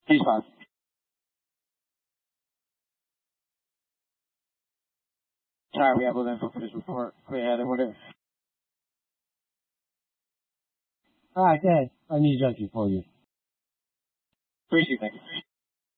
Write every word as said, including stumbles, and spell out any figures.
He's fine. Alright, we have all the info for this report. Go ahead, what if? Alright, Dad, I need something for you. Appreciate it.